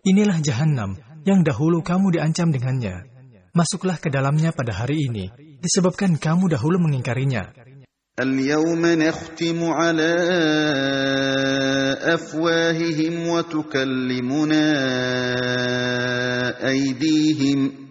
Inilah Jahannam yang dahulu kamu diancam dengannya. Masuklah ke dalamnya pada hari ini, disebabkan kamu dahulu mengingkarinya. اليوم نختم على أفواههم وتكلمنا أيديهم